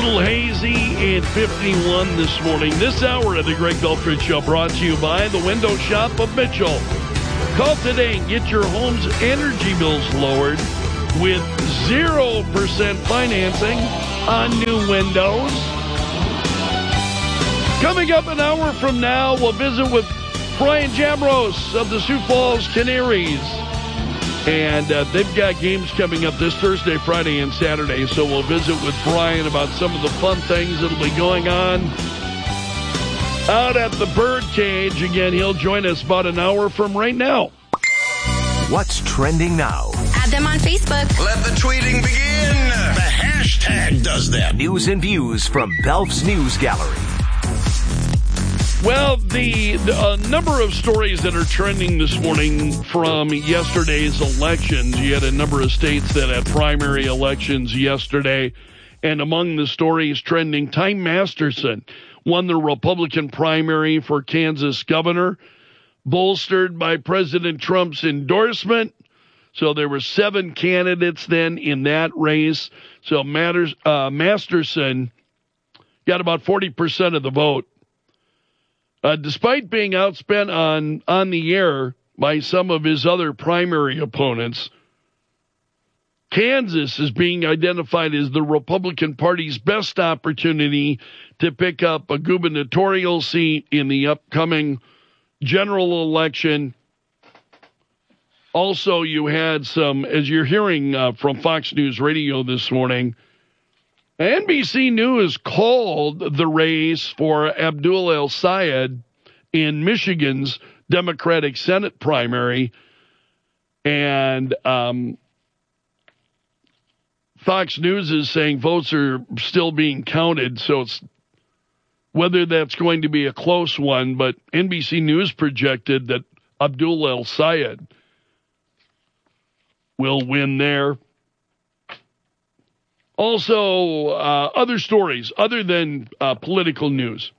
Little hazy and 51 this morning. This hour of the Greg Belford Show brought to you by the Window Shop of Mitchell. Call today and get your home's energy bills lowered with 0% financing on new windows. Coming up an hour from now, we'll visit with Brian Jamros of the Sioux Falls Canaries. And they've got games coming up this Thursday, Friday, and Saturday. So we'll visit with Brian about some of the fun things that'll be going on out at the Birdcage. Again, he'll join us about an hour from right now. What's trending now? Add them on Facebook. Let the tweeting begin. The hashtag does that. News and views from Belf's News Gallery. Well, the number of stories that are trending this morning from yesterday's elections. You had a number of states that had primary elections yesterday. And among the stories trending, Ty Masterson won the Republican primary for Kansas governor, bolstered by President Trump's endorsement. So there were 7 candidates then in that race. So Masterson got about 40% of the vote. Despite being outspent on the air by some of his other primary opponents, Kansas is being identified as the Republican Party's best opportunity to pick up a gubernatorial seat in the upcoming general election. Also, you had some, as you're hearing from Fox News Radio this morning, NBC News called the race for Abdul El-Sayed in Michigan's Democratic Senate primary, and Fox News is saying votes are still being counted, so it's whether that's going to be a close one, but NBC News projected that Abdul El-Sayed will win there. Also, other stories other than political news.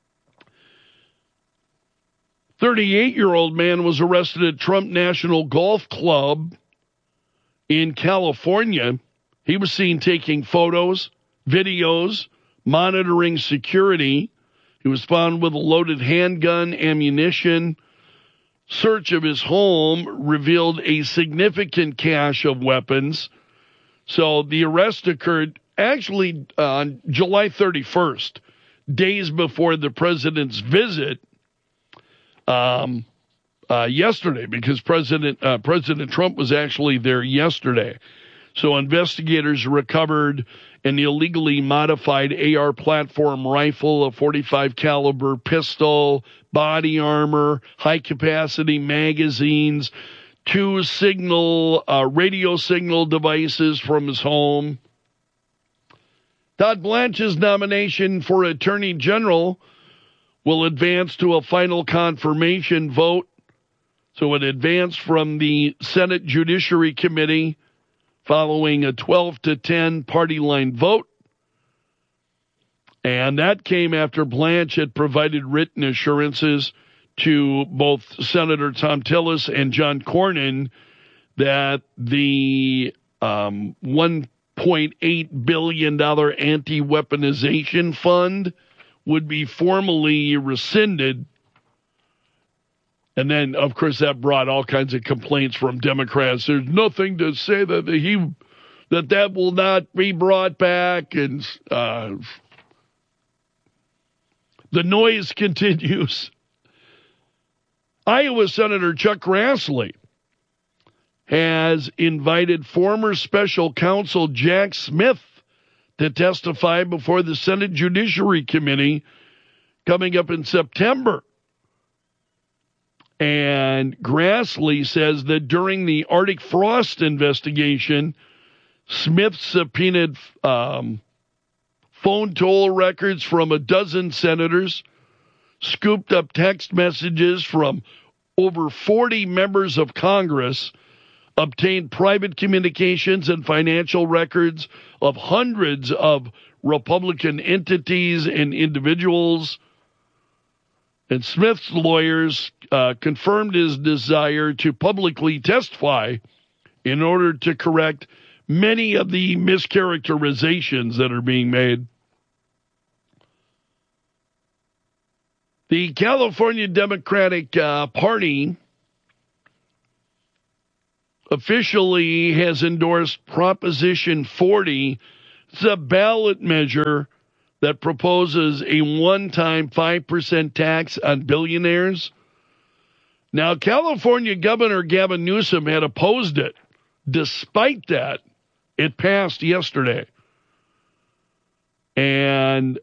38-year-old man was arrested at Trump National Golf Club in California. He was seen taking photos, videos, monitoring security. He was found with a loaded handgun, ammunition. Search of his home revealed a significant cache of weapons. So the arrest occurred actually on July 31st, days before the president's visit yesterday, because President Trump was actually there yesterday. So investigators recovered an illegally modified AR platform rifle, a .45 caliber pistol, body armor, high-capacity magazines, 2 radio signal devices from his home. Todd Blanche's nomination for Attorney General will advance to a final confirmation vote. So it advanced from the Senate Judiciary Committee following a 12-10 party line vote. And that came after Blanche had provided written assurances to both Senator Thom Tillis and John Cornyn that the $1.8 billion anti-weaponization fund would be formally rescinded. And then, of course, that brought all kinds of complaints from Democrats. There's nothing to say that will not be brought back, and the noise continues. Iowa Senator Chuck Grassley has invited former special counsel Jack Smith to testify before the Senate Judiciary Committee coming up in September. And Grassley says that during the Arctic Frost investigation, Smith subpoenaed phone toll records from a dozen senators, scooped up text messages from over 40 members of Congress, obtained private communications and financial records of hundreds of Republican entities and individuals. And Smith's lawyers confirmed his desire to publicly testify in order to correct many of the mischaracterizations that are being made. The California Democratic Party officially has endorsed Proposition 40. It's a ballot measure that proposes a one-time 5% tax on billionaires. Now, California Governor Gavin Newsom had opposed it. Despite that, it passed yesterday. And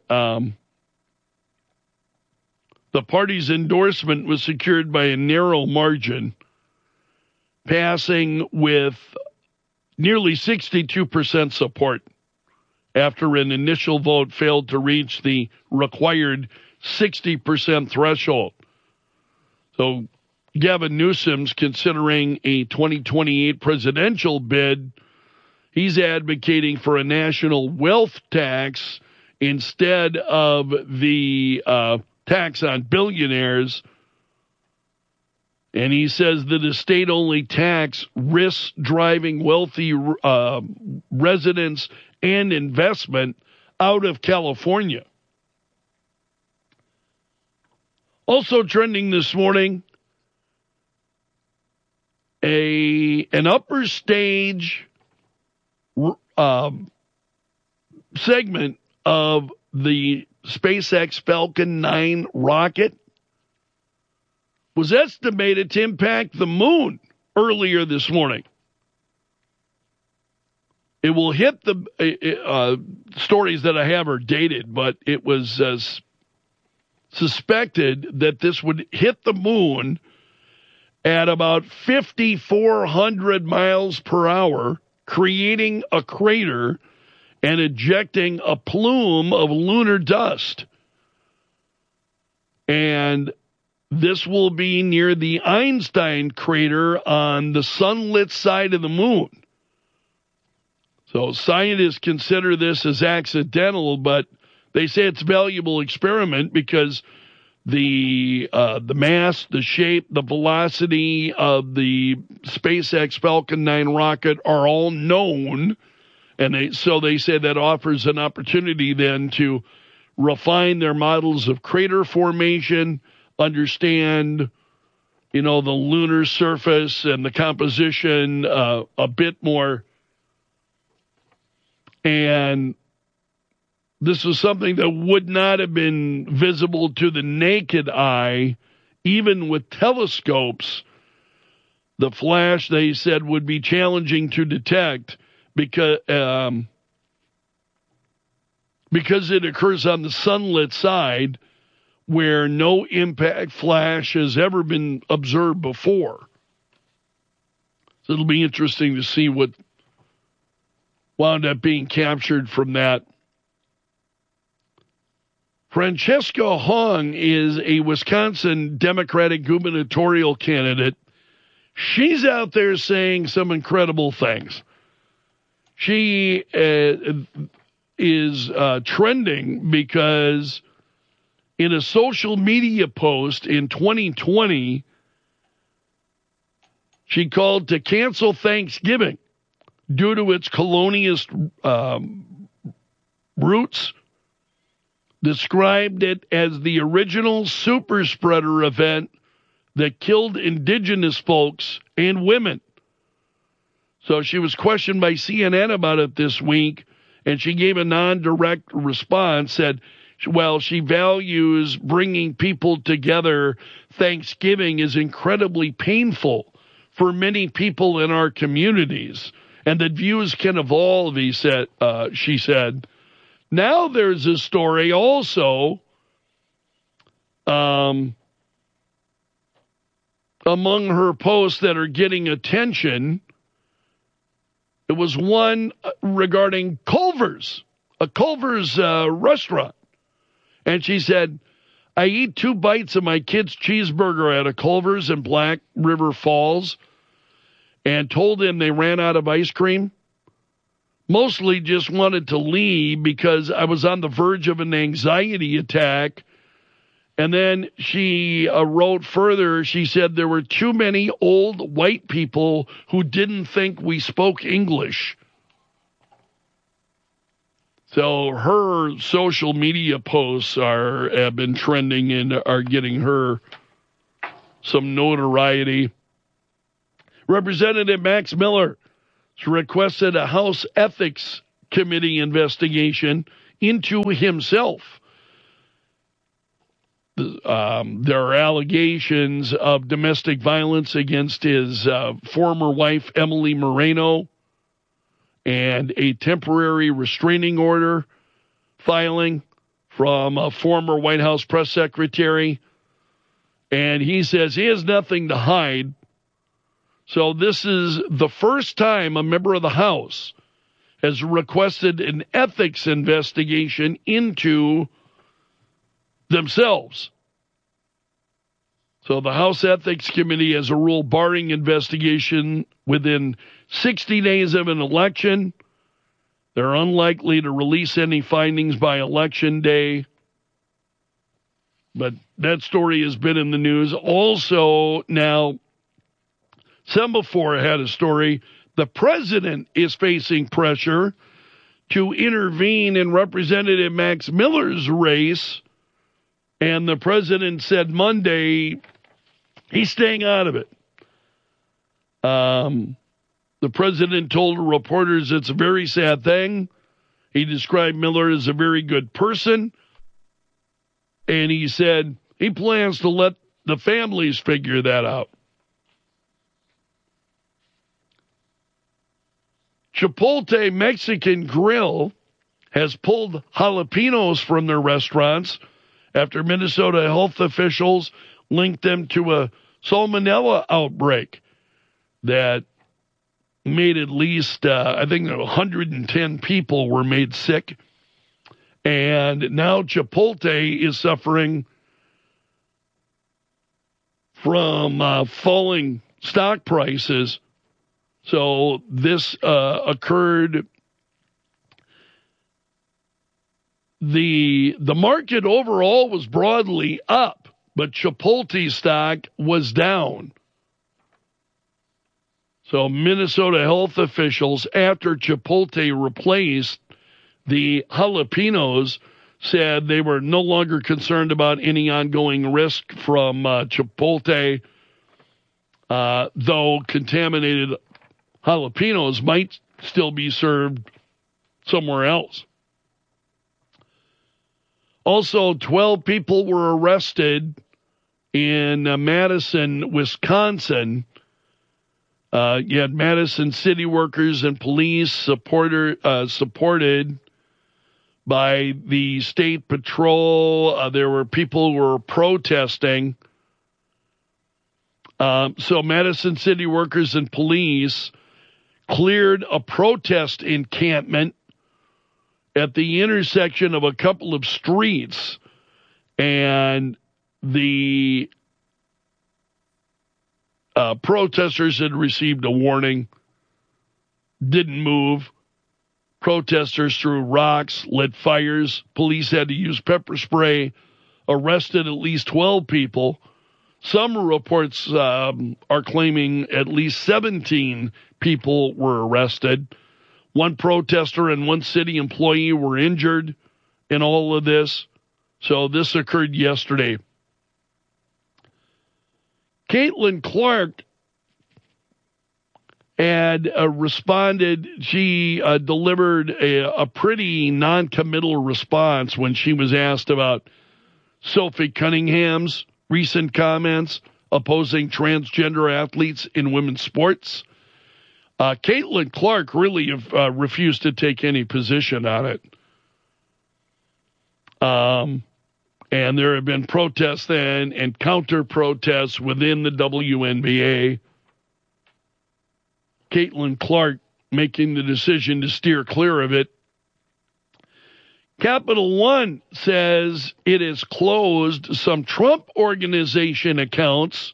the party's endorsement was secured by a narrow margin, passing with nearly 62% support after an initial vote failed to reach the required 60% threshold. So Gavin Newsom's considering a 2028 presidential bid. He's advocating for a national wealth tax instead of the tax on billionaires. And he says that a state-only tax risks driving wealthy residents and investment out of California. Also trending this morning, an upper stage segment of the SpaceX Falcon 9 rocket was estimated to impact the moon earlier this morning. It will hit the stories that I have are dated, but it was suspected that this would hit the moon at about 5,400 miles per hour, creating a crater and ejecting a plume of lunar dust. And this will be near the Einstein crater on the sunlit side of the moon. So scientists consider this as accidental, but they say it's a valuable experiment because the mass, the shape, the velocity of the SpaceX Falcon 9 rocket are all known. And they say that offers an opportunity then to refine their models of crater formation, understand, the lunar surface and the composition a bit more. And this was something that would not have been visible to the naked eye, even with telescopes. The flash, they said, would be challenging to detect because it occurs on the sunlit side where no impact flash has ever been observed before. So it'll be interesting to see what wound up being captured from that. Francesca Hong is a Wisconsin Democratic gubernatorial candidate. She's out there saying some incredible things. She is trending because in a social media post in 2020, she called to cancel Thanksgiving due to its colonialist roots, described it as the original super spreader event that killed indigenous folks and women. So she was questioned by CNN about it this week, and she gave a non-direct response, said, well, she values bringing people together. Thanksgiving is incredibly painful for many people in our communities, and that views can evolve, she said. Now there's a story also among her posts that are getting attention. It was one regarding Culver's, a Culver's restaurant. And she said, I eat 2 bites of my kid's cheeseburger at a Culver's in Black River Falls and told them they ran out of ice cream. Mostly just wanted to leave because I was on the verge of an anxiety attack. And then she wrote further, she said there were too many old white people who didn't think we spoke English. So her social media posts have been trending and are getting her some notoriety. Representative Max Miller has requested a House Ethics Committee investigation into himself. There are allegations of domestic violence against his former wife, Emily Moreno, and a temporary restraining order filing from a former White House press secretary. And he says he has nothing to hide. So this is the first time a member of the House has requested an ethics investigation into themselves. So the House Ethics Committee has a rule barring investigation within 60 days of an election. They're unlikely to release any findings by Election Day. But that story has been in the news. Also, now, Semaphore had a story. The president is facing pressure to intervene in Representative Max Miller's race. And the president said Monday he's staying out of it. The president told reporters it's a very sad thing. He described Miller as a very good person. And he said he plans to let the families figure that out. Chipotle Mexican Grill has pulled jalapenos from their restaurants after Minnesota health officials linked them to a salmonella outbreak that made at least, I think 110 people were made sick. And now Chipotle is suffering from falling stock prices. So this occurred. The market overall was broadly up, but Chipotle stock was down. So Minnesota health officials, after Chipotle replaced the jalapenos, said they were no longer concerned about any ongoing risk from Chipotle, though contaminated jalapenos might still be served somewhere else. Also, 12 people were arrested in Madison, Wisconsin. You had Madison city workers and police supported by the state patrol. There were people who were protesting. So Madison city workers and police cleared a protest encampment at the intersection of a couple of streets, and the protesters had received a warning, didn't move. Protesters threw rocks, lit fires. Police had to use pepper spray, arrested at least 12 people. Some reports are claiming at least 17 people were arrested. One protester and one city employee were injured in all of this. So this occurred yesterday. Caitlin Clark had responded. She delivered a pretty non-committal response when she was asked about Sophie Cunningham's recent comments opposing transgender athletes in women's sports. Caitlin Clark really refused to take any position on it. And there have been protests then and counter-protests within the WNBA. Caitlin Clark making the decision to steer clear of it. Capital One says it has closed some Trump organization accounts.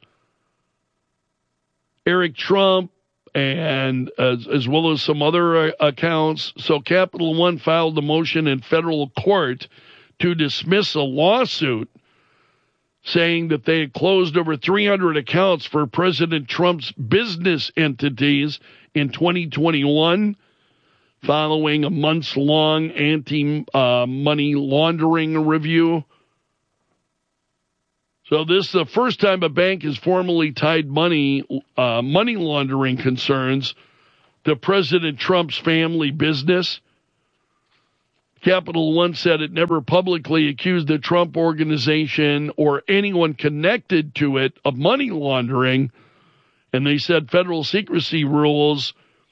Eric Trump, and as well as some other accounts. So Capital One filed a motion in federal court to dismiss a lawsuit saying that they had closed over 300 accounts for President Trump's business entities in 2021, following a months-long anti-money laundering review. So this is the first time a bank has formally tied money laundering concerns to President Trump's family business. Capital One said it never publicly accused the Trump organization or anyone connected to it of money laundering, and they said federal secrecy rules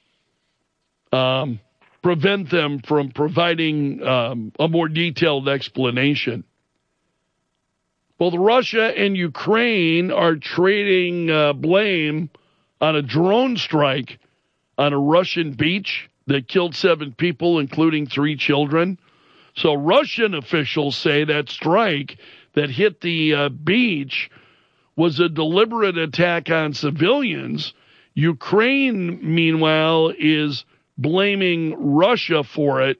prevent them from providing a more detailed explanation. Well, Russia and Ukraine are trading blame on a drone strike on a Russian beach that killed 7 people, including 3 children. So Russian officials say that strike that hit the beach was a deliberate attack on civilians. Ukraine, meanwhile, is blaming Russia for it.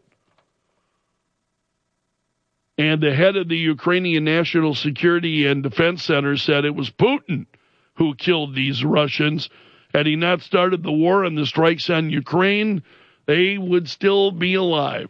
And the head of the Ukrainian National Security and Defense Center said it was Putin who killed these Russians. Had he not started the war and the strikes on Ukraine, they would still be alive.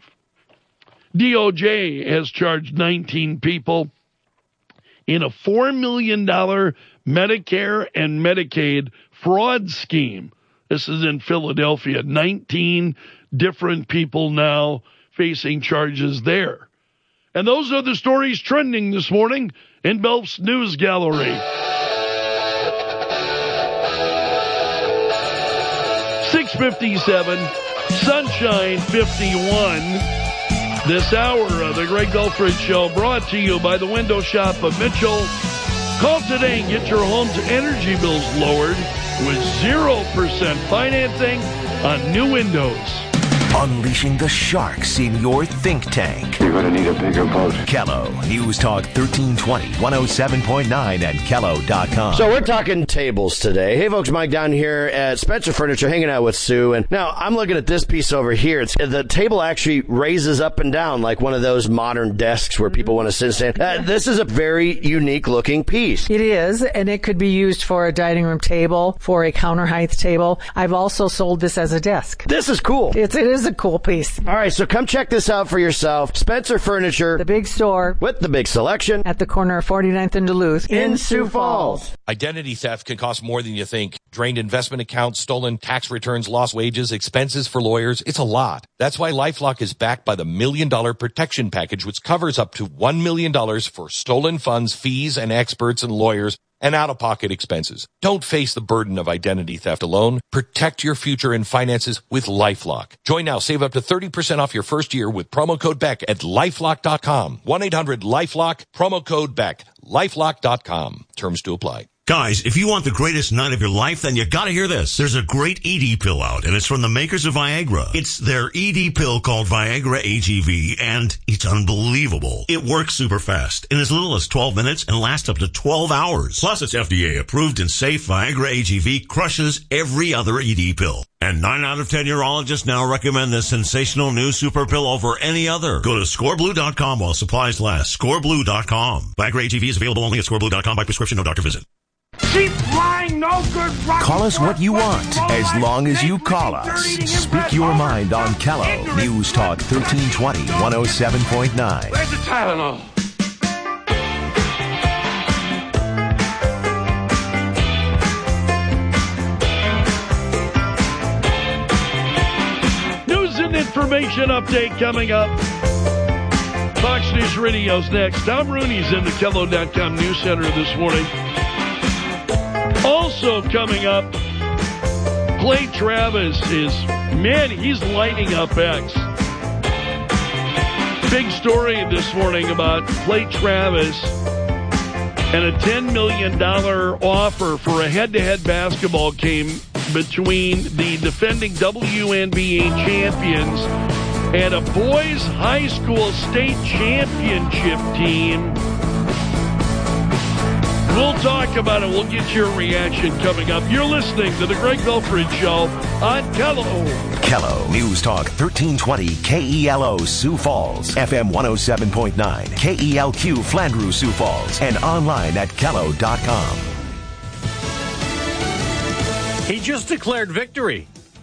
DOJ has charged 19 people in a $4 million Medicare and Medicaid fraud scheme. This is in Philadelphia. 19 different people now facing charges there. And those are the stories trending this morning in Belf's News Gallery. 6:57, sunshine 51. This hour of the Greg Belfridge Show brought to you by the Window Shop of Mitchell. Call today and get your home's energy bills lowered with 0% financing on new windows. Unleashing the sharks in your think tank. You're going to need a bigger boat. Kello, News Talk 1320, 107.9 and Kello.com. So we're talking tables today. Hey, folks, Mike down here at Spencer Furniture hanging out with Sue. And now I'm looking at this piece over here. The table actually raises up and down like one of those modern desks where people want to sit and stand. This is a very unique looking piece. It is, and it could be used for a dining room table, for a counter height table. I've also sold this as a desk. This is cool. It is a cool piece. All right, so come check this out for yourself. Spencer Furniture. The big store. With the big selection. At the corner of 49th and Duluth. In Sioux Falls. Identity theft can cost more than you think. Drained investment accounts, stolen tax returns, lost wages, expenses for lawyers. It's a lot. That's why LifeLock is backed by the $1 Million Protection Package, which covers up to $1 million for stolen funds, fees, and experts and lawyers, and out-of-pocket expenses. Don't face the burden of identity theft alone. Protect your future and finances with LifeLock. Join now. Save up to 30% off your first year with promo code BECK at LifeLock.com. 1-800-LifeLock, promo code BECK. LifeLock.com. Terms to apply. Guys, if you want the greatest night of your life, then you gotta hear this. There's a great ED pill out, and it's from the makers of Viagra. It's their ED pill called Viagra AGV, and it's unbelievable. It works super fast, in as little as 12 minutes, and lasts up to 12 hours. Plus, it's FDA approved and safe. Viagra AGV crushes every other ED pill. And 9 out of 10 urologists now recommend this sensational new super pill over any other. Go to scoreblue.com while supplies last. Scoreblue.com. Viagra AGV is available only at scoreblue.com by prescription, no doctor visit. Keep flying, no good rocket. Call us what you want, as long as you call us. Speak your mind on Kello, News Talk 1320, 107.9. Where's the Tylenol? News and information update coming up. Fox News Radio's next. Tom Rooney's in the Kello.com News Center this morning. Also coming up, Clay Travis he's lighting up X. Big story this morning about Clay Travis and a $10 million offer for a head-to-head basketball game between the defending WNBA champions and a boys high school state championship team. We'll talk about it. We'll get your reaction coming up. You're listening to the Greg Belfridge Show on Kello. Kello, News Talk 1320, KELO Sioux Falls, FM 107.9, KELQ Flandreau Sioux Falls, and online at Kello.com. He just declared victory.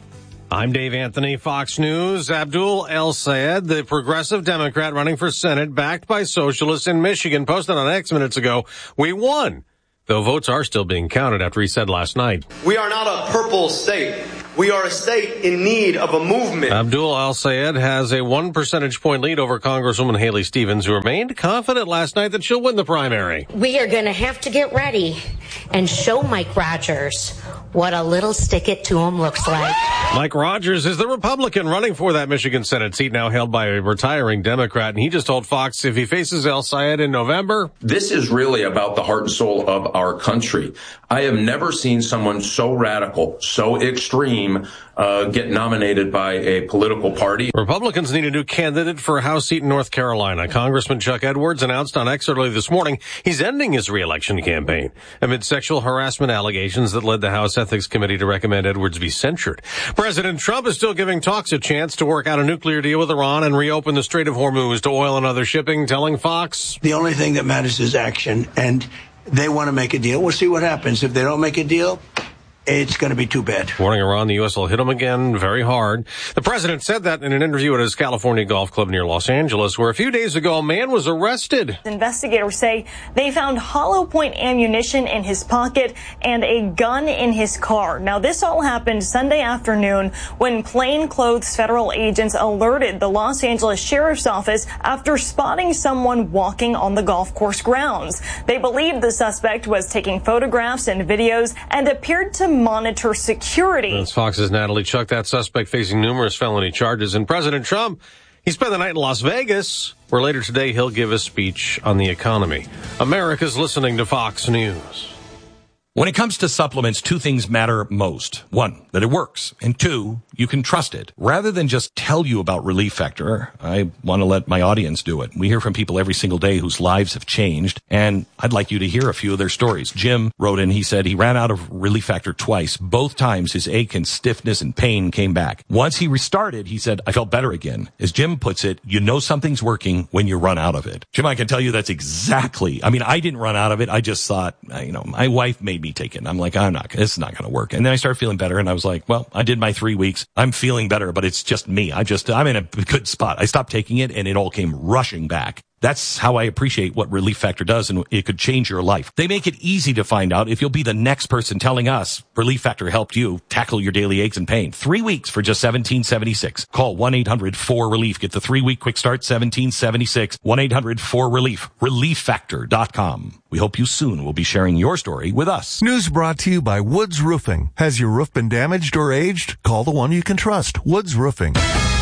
I'm Dave Anthony, Fox News. Abdul El-Sayed, the progressive Democrat running for Senate, backed by socialists in Michigan, posted on X minutes ago, "We won," though votes are still being counted after he said last night, "We are not a purple state. We are a state in need of a movement." Abdul El-Sayed has a 1 percentage point lead over Congresswoman Haley Stevens, who remained confident last night that she'll win the primary. We are going to have to get ready and show Mike Rogers what a little stick it to him looks like. Mike Rogers is the Republican running for that Michigan Senate seat, now held by a retiring Democrat, and he just told Fox if he faces El-Sayed in November, "This is really about the heart and soul of our country. I have never seen someone so radical, so extreme, get nominated by a political party." Republicans need a new candidate for a House seat in North Carolina. Congressman Chuck Edwards announced on X early this morning he's ending his re-election campaign amid sexual harassment allegations that led the House Ethics Committee to recommend Edwards be censured. President Trump is still giving talks a chance to work out a nuclear deal with Iran and reopen the Strait of Hormuz to oil and other shipping, telling Fox, "The only thing that matters is action, and they want to make a deal. We'll see what happens. If they don't make a deal, it's going to be too bad." Warning Iran, the U.S. will hit them again very hard. The president said that in an interview at his California golf club near Los Angeles, where a few days ago a man was arrested. Investigators say they found hollow point ammunition in his pocket and a gun in his car. Now, this all happened Sunday afternoon when plainclothes federal agents alerted the Los Angeles Sheriff's Office after spotting someone walking on the golf course grounds. They believed the suspect was taking photographs and videos and appeared to monitor security. That's Fox's Natalie Chuck, that suspect facing numerous felony charges. And President Trump, he spent the night in Las Vegas, where later today he'll give a speech on the economy. America's listening to Fox News. When it comes to supplements, two things matter most. One, that it works. And two, you can trust it. Rather than just tell you about Relief Factor, I want to let my audience do it. We hear from people every single day whose lives have changed, and I'd like you to hear a few of their stories. Jim wrote in, he said he ran out of Relief Factor twice. Both times his ache and stiffness and pain came back. Once he restarted, he said, I felt better again. As Jim puts it, you know something's working when you run out of it. Jim, I can tell you that's exactly, I didn't run out of it. I just thought, my wife made me take it. I'm like, it's not going to work. And then I started feeling better, and I was like, well, I did my 3 weeks. I'm feeling better, but it's just me. I'm in a good spot. I stopped taking it, and it all came rushing back. That's how I appreciate what Relief Factor does, and it could change your life. They make it easy to find out if you'll be the next person telling us Relief Factor helped you tackle your daily aches and pain. 3 weeks for just $17.76. Call 1-800-4RELIEF. Get the 3-week quick start, $17.76. 1-800-4RELIEF. ReliefFactor.com. We hope you soon will be sharing your story with us. News brought to you by Woods Roofing. Has your roof been damaged or aged? Call the one you can trust, Woods Roofing.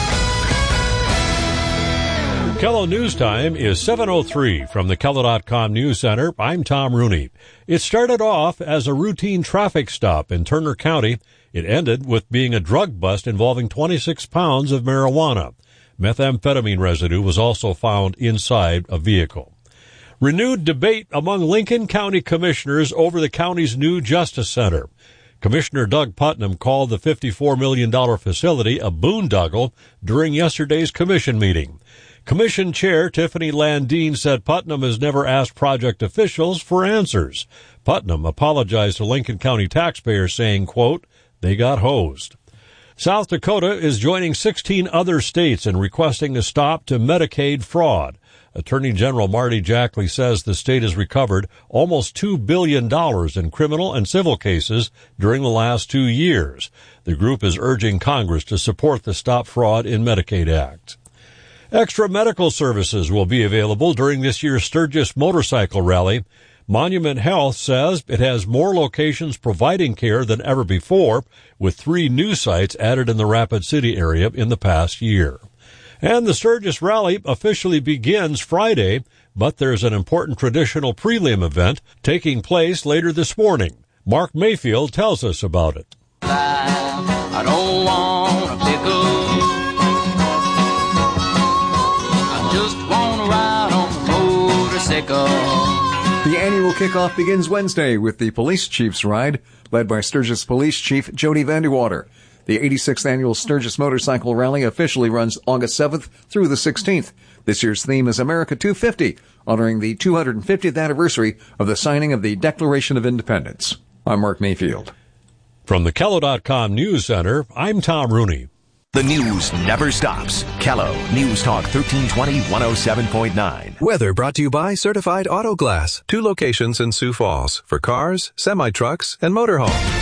KELO News Time is 7:03 from the KELO.com News Center. I'm Tom Rooney. It started off as a routine traffic stop in Turner County. It ended with being a drug bust involving 26 pounds of marijuana. Methamphetamine residue was also found inside a vehicle. Renewed debate among Lincoln County commissioners over the county's new Justice Center. Commissioner Doug Putnam called the $54 million facility a boondoggle during yesterday's commission meeting. Commission Chair Tiffany Landine said Putnam has never asked project officials for answers. Putnam apologized to Lincoln County taxpayers, saying, quote, they got hosed. South Dakota is joining 16 other states in requesting a stop to Medicaid fraud. Attorney General Marty Jackley says the state has recovered almost $2 billion in criminal and civil cases during the last 2 years. The group is urging Congress to support the Stop Fraud in Medicaid Act. Extra medical services will be available during this year's Sturgis Motorcycle Rally. Monument Health says it has more locations providing care than ever before, with 3 new sites added in the Rapid City area in the past year. And the Sturgis Rally officially begins Friday, but there's an important traditional prelim event taking place later this morning. Mark Mayfield tells us about it. I don't want a pickle. The annual kickoff begins Wednesday with the Police Chiefs Ride, led by Sturgis Police Chief Jody Vandewater. The 86th annual Sturgis Motorcycle Rally officially runs August 7th through the 16th. This year's theme is America 250, honoring the 250th anniversary of the signing of the Declaration of Independence. I'm Mark Mayfield. From the Kello.com News Center, I'm Tom Rooney. The news never stops. Kello News Talk 1320 107.9. Weather brought to you by Certified Auto Glass. 2 locations in Sioux Falls for cars, semi-trucks, and motorhomes.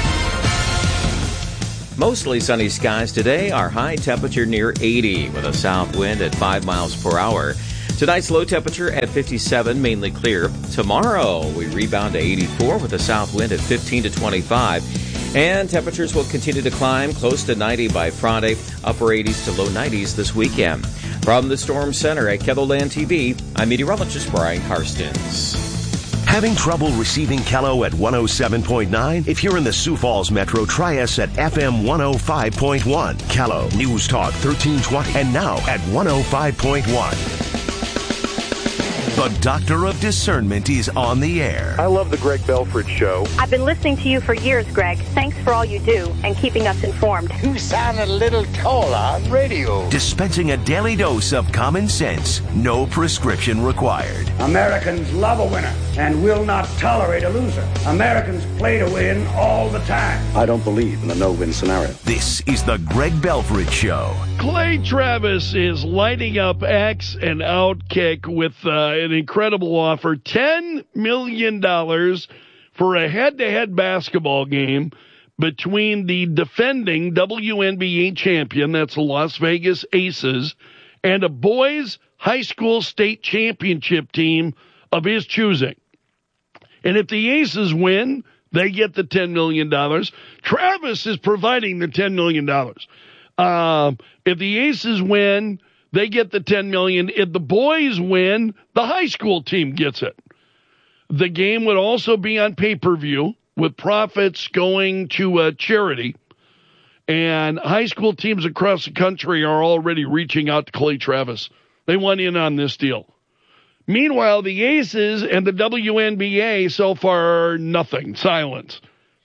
Mostly sunny skies today. Our high temperature near 80 with a south wind at 5 miles per hour. Tonight's low temperature at 57, mainly clear. Tomorrow we rebound to 84 with a south wind at 15 to 25. And temperatures will continue to climb close to 90 by Friday, upper 80s to low 90s this weekend. From the Storm Center at KELOLAND TV, I'm meteorologist Brian Karstens. Having trouble receiving Kello at 107.9? If you're in the Sioux Falls Metro, try us at FM 105.1. Kello News Talk 1320 and now at 105.1. The Doctor of Discernment is on the air. I love the Greg Belford Show. I've been listening to you for years, Greg. Thanks for all you do and keeping us informed. You sound a little taller on radio. Dispensing a daily dose of common sense. No prescription required. Americans love a winner and will not tolerate a loser. Americans play to win all the time. I don't believe in the no-win scenario. This is the Greg Belford Show. Clay Travis is lighting up X and Outkick with an incredible offer, $10 million for a head-to-head basketball game between the defending WNBA champion, that's the Las Vegas Aces, and a boys high school state championship team of his choosing. And if the Aces win, they get the $10 million. Travis is providing the $10 million. If the Aces win, they get the $10 million. If the boys win, the high school team gets it. The game would also be on pay-per-view with profits going to a charity. And high school teams across the country are already reaching out to Clay Travis. They want in on this deal. Meanwhile, the Aces and the WNBA so far are nothing, silence.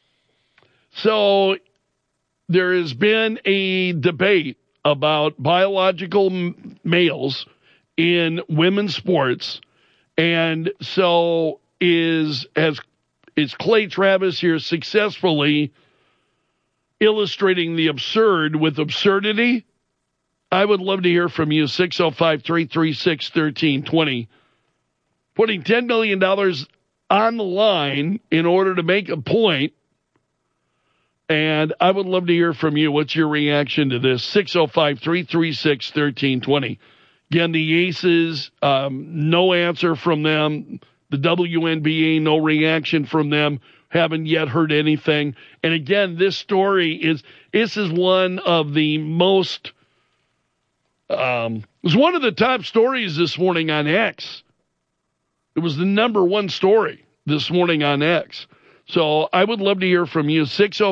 So there has been a debate about biological males in women's sports. And so is Clay Travis here successfully illustrating the absurd with absurdity? I would love to hear from you, 605-336-1320. Putting $10 million on the line in order to make a point. And I would love to hear from you. What's your reaction to this? 605-336-1320. Again, the Aces, no answer from them. The WNBA, no reaction from them. Haven't yet heard anything. And again, this is one of the most, it was one of the top stories this morning on X. It was the number one story this morning on X. So I would love to hear from you,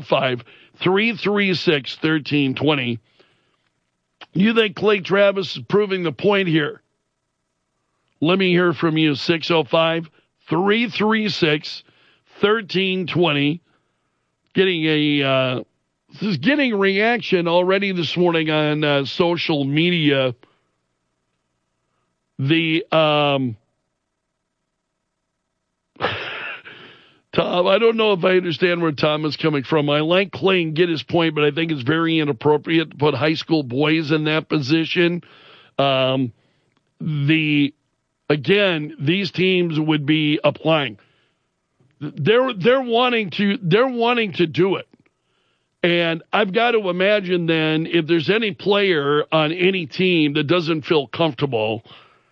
605-336-1320. You think Clay Travis is proving the point here? Let me hear from you, 605-336-1320. Getting reaction already this morning on social media. Tom, I don't know if I understand where Tom is coming from. I like Clay and get his point, but I think it's very inappropriate to put high school boys in that position. These teams would be applying. They're wanting to do it. And I've got to imagine then if there's any player on any team that doesn't feel comfortable,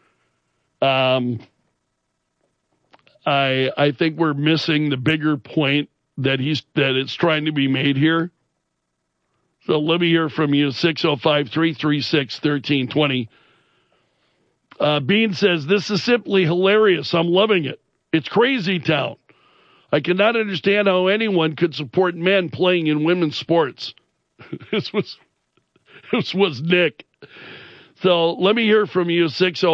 I think we're missing the bigger point that it's trying to be made here. So let me hear from you, 605-336-1320. Bean says, this is simply hilarious. I'm loving it. It's crazy town. I cannot understand how anyone could support men playing in women's sports. This was Nick. So let me hear from you,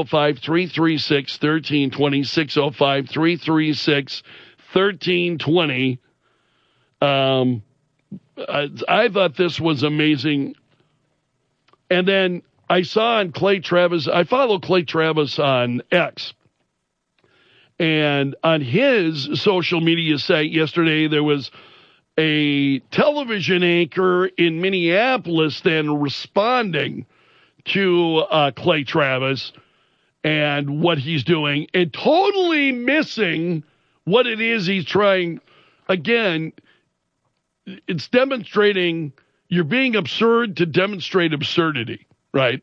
605-336-1320, 605-336-1320. I thought this was amazing. And then I saw on Clay Travis, I follow Clay Travis on X. And on his social media site yesterday, there was a television anchor in Minneapolis then responding to Clay Travis and what he's doing and totally missing what it is he's trying. Again, it's demonstrating you're being absurd to demonstrate absurdity, right?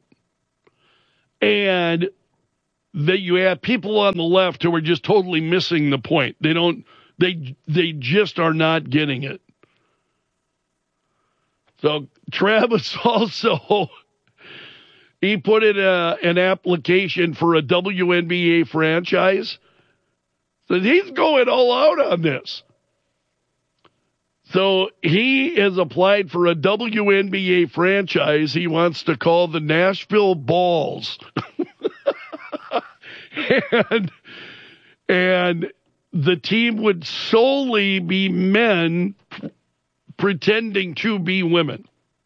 And that you have people on the left who are just totally missing the point. They just are not getting it. So Travis also, he put in an application for a WNBA franchise. So he's going all out on this. So he has applied for a WNBA franchise he wants to call the Nashville Balls. and the team would solely be men pretending to be women.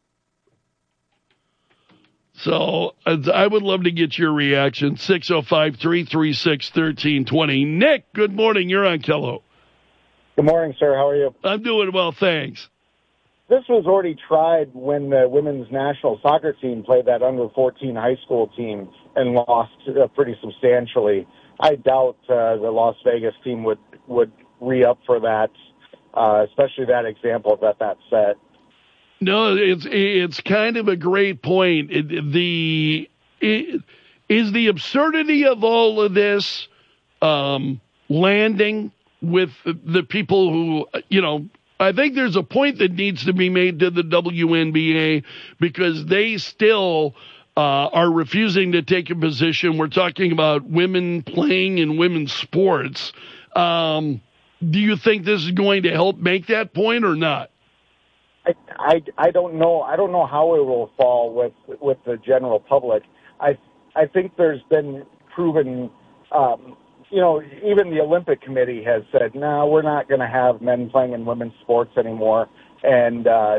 So I would love to get your reaction. 605-336-1320. Nick, good morning. You're on Kello. Good morning, sir. How are you? I'm doing well, thanks. This was already tried when the women's national soccer team played that under-14 high school team and lost pretty substantially. I doubt the Las Vegas team would re-up for that, especially that example that set. No, it's kind of a great point. Is the absurdity of all of this landing with the people who, I think there's a point that needs to be made to the WNBA because they still are refusing to take a position. We're talking about women playing in women's sports. Do you think this is going to help make that point or not? I don't know. I don't know how it will fall with the general public. I think there's been proven, even the Olympic Committee has said, no, we're not going to have men playing in women's sports anymore. And, I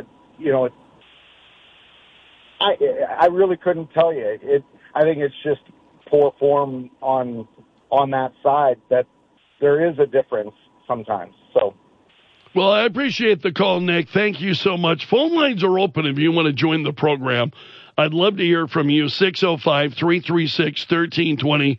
really couldn't tell you. I think it's just poor form on that side that there is a difference sometimes. So. Well, I appreciate the call, Nick. Thank you so much. Phone lines are open if you want to join the program. I'd love to hear from you. 605-336-1320.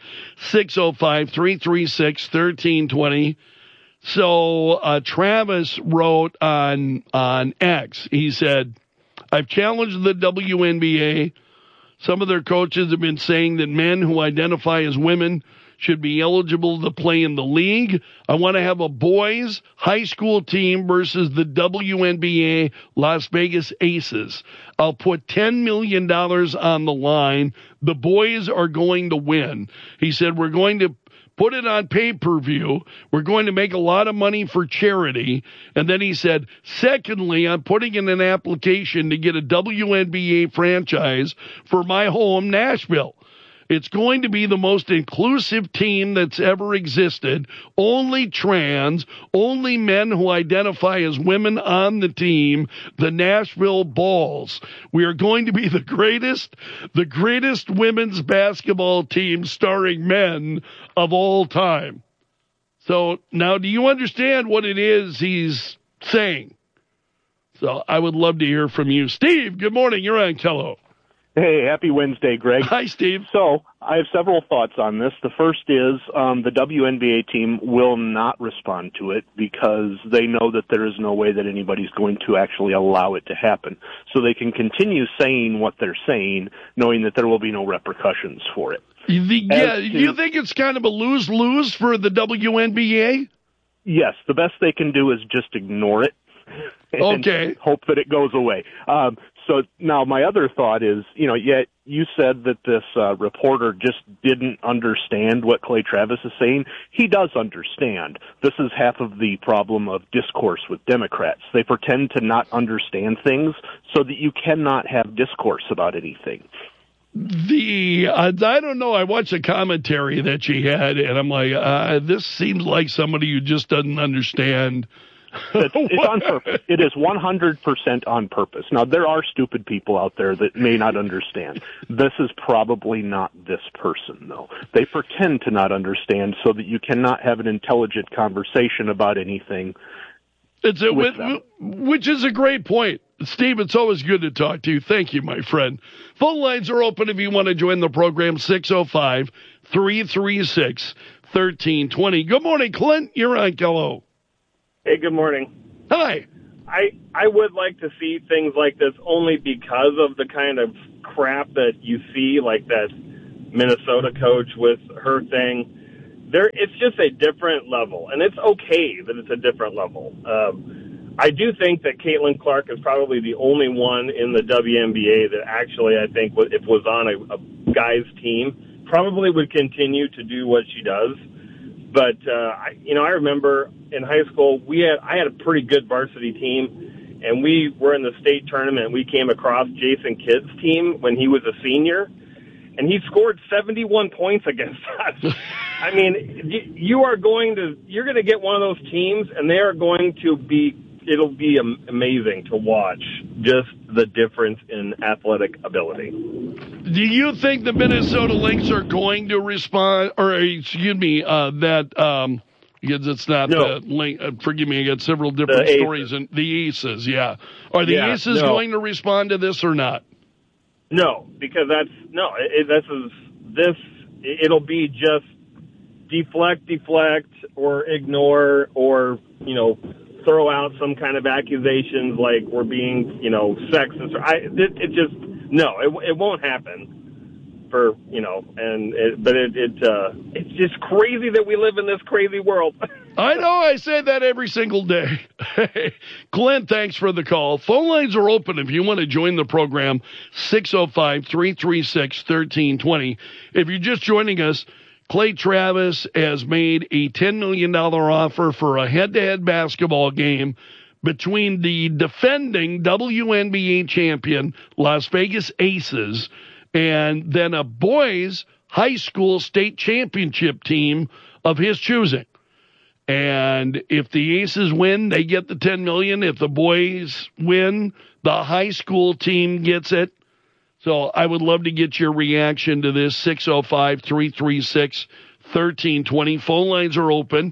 605-336-1320. So Travis wrote on X. He said, I've challenged the WNBA. Some of their coaches have been saying that men who identify as women should be eligible to play in the league. I want to have a boys high school team versus the WNBA Las Vegas Aces. I'll put $10 million on the line. The boys are going to win. He said, we're going to put it on pay-per-view. We're going to make a lot of money for charity. And then he said, secondly, I'm putting in an application to get a WNBA franchise for my home, Nashville. It's going to be the most inclusive team that's ever existed. Only trans, only men who identify as women on the team, the Nashville Balls. We are going to be the greatest women's basketball team starring men of all time. So now do you understand what it is he's saying? So I would love to hear from you. Steve, good morning. You're on Kello. Hey, happy Wednesday, Greg. Hi, Steve. So I have several thoughts on this. The first is the WNBA team will not respond to it because they know that there is no way that anybody's going to actually allow it to happen. So they can continue saying what they're saying, knowing that there will be no repercussions for it. Yeah, you think it's kind of a lose-lose for the WNBA? Yes, the best they can do is just ignore it. And hope that it goes away. So now my other thought is, yet you said that this reporter just didn't understand what Clay Travis is saying. He does understand. This is half of the problem of discourse with Democrats. They pretend to not understand things so that you cannot have discourse about anything. I don't know. I watched a commentary that she had, and I'm like, this seems like somebody who just doesn't understand. It's on purpose. It is 100% on purpose. Now, there are stupid people out there that may not understand. This is probably not this person, though. They pretend to not understand so that you cannot have an intelligent conversation about anything. Which is a great point. Steve, it's always good to talk to you. Thank you, my friend. Phone lines are open if you want to join the program, 605-336-1320. Good morning, Clint. You're on Kello. Hey, good morning. Hi. I would like to see things like this only because of the kind of crap that you see, like that Minnesota coach with her thing. It's just a different level, and it's okay that it's a different level. I do think that Caitlin Clark is probably the only one in the WNBA that actually, I think, if was on a guy's team, probably would continue to do what she does. But, I remember in high school, I had a pretty good varsity team, and we were in the state tournament. We came across Jason Kidd's team when he was a senior, and he scored 71 points against us. I mean, you're going to get one of those teams, and they are going to it'll be amazing to watch just the difference in athletic ability. Do you think the Minnesota Lynx are going to respond, because it's not the Lynx, forgive me, I got several different stories. And the Aces, yeah. Are the Aces going to respond to this or not? No, because it'll be just deflect, or ignore, or, throw out some kind of accusations like we're being, sexist. It won't happen. It's just crazy that we live in this crazy world. I know, I say that every single day. Clint, thanks for the call. Phone lines are open if you want to join the program, 605-336-1320. If you're just joining us, Clay Travis has made a $10 million offer for a head-to-head basketball game between the defending WNBA champion Las Vegas Aces and then a boys high school state championship team of his choosing. And if the Aces win, they get the $10 million. If the boys win, the high school team gets it. So I would love to get your reaction to this, 605-336-1320. Phone lines are open,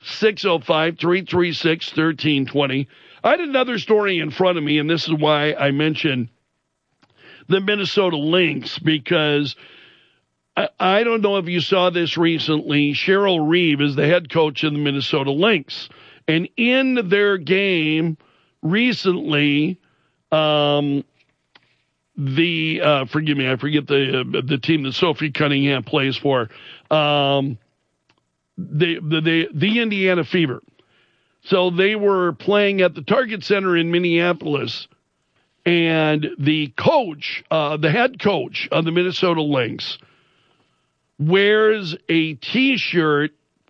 605-336-1320. I had another story in front of me, and this is why I mentioned the Minnesota Lynx, because I don't know if you saw this recently. Cheryl Reeve is the head coach of the Minnesota Lynx. And in their game recently, I forget the team that Sophie Cunningham plays for, the Indiana Fever. So they were playing at the Target Center in Minneapolis, and the coach, the head coach of the Minnesota Lynx, wears a T-shirt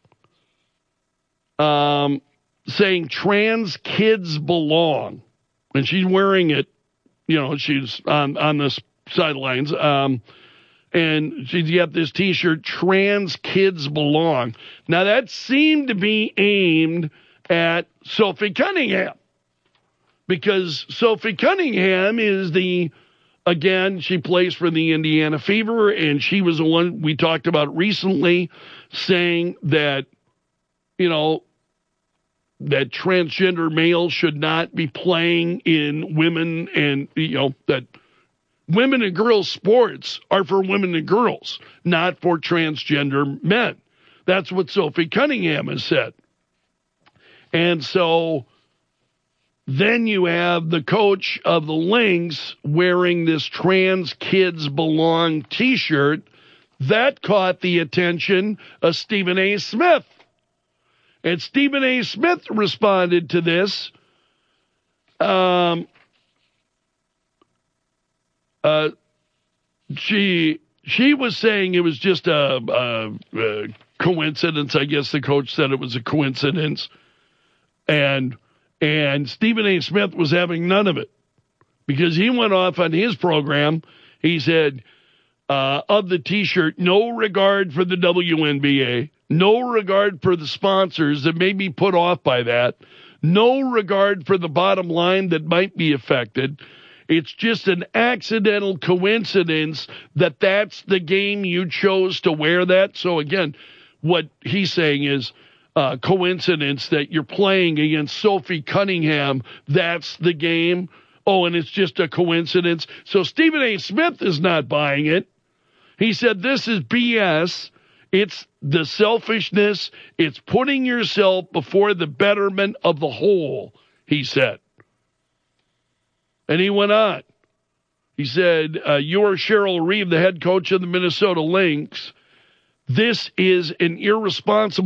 saying "Trans Kids Belong," and she's wearing it. She's on the sidelines, and she's got this T-shirt, "Trans Kids Belong." Now, that seemed to be aimed at Sophie Cunningham, because Sophie Cunningham is she plays for the Indiana Fever, and she was the one we talked about recently saying that, that transgender males should not be playing in women, and, that women and girls sports are for women and girls, not for transgender men. That's what Sophie Cunningham has said. And so then you have the coach of the Lynx wearing this "Trans Kids Belong" T-shirt. That caught the attention of Stephen A. Smith. And Stephen A. Smith responded to this. She was saying it was just a coincidence. I guess the coach said it was a coincidence. And Stephen A. Smith was having none of it, because he went off on his program. He said, of the T-shirt, no regard for the WNBA, no regard for the sponsors that may be put off by that, no regard for the bottom line that might be affected. It's just an accidental coincidence that that's the game you chose to wear that. So again, what he's saying is, coincidence that you're playing against Sophie Cunningham. That's the game. Oh, and it's just a coincidence. So Stephen A. Smith is not buying it. He said this is BS. It's the selfishness. It's putting yourself before the betterment of the whole, he said. And he went on. He said, you are Cheryl Reeve, the head coach of the Minnesota Lynx. This is an irresponsible